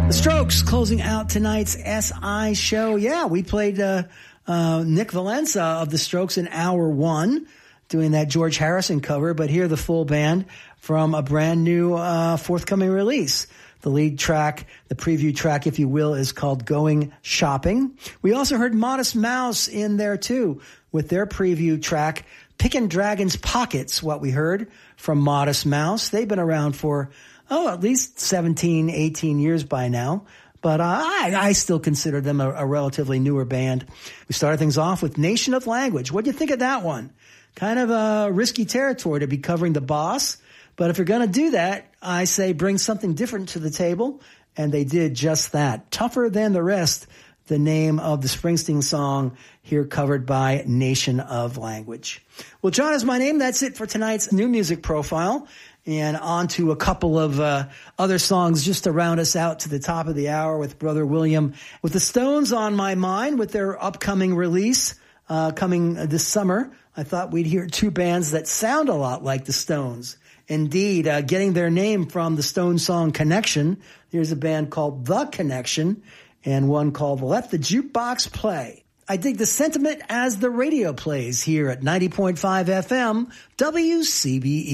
The Strokes closing out tonight's SI show. Yeah, we played Nick Valenza of the Strokes in hour one, doing that George Harrison cover, but here the full band from a brand new forthcoming release. The lead track, the preview track, if you will, is called Going Shopping. We also heard Modest Mouse in there too, with their preview track, Pickin' Dragon's Pockets, what we heard from Modest Mouse. They've been around for at least 17, 18 years by now. But I still consider them a relatively newer band. We started things off with Nation of Language. What do you think of that one? Kind of a risky territory to be covering the Boss. But if you're going to do that, I say bring something different to the table. And they did just that. Tougher Than the Rest, the name of the Springsteen song here covered by Nation of Language. Well, John is my name. That's it for tonight's new music profile. And on to a couple of other songs just to round us out to the top of the hour with Brother William. With the Stones on my mind with their upcoming release coming this summer, I thought we'd hear two bands that sound a lot like the Stones. Indeed, getting their name from the Stones song Connection. There's a band called The Connection and one called Let the Jukebox Play. I dig the sentiment as the radio plays here at 90.5 FM WCBE.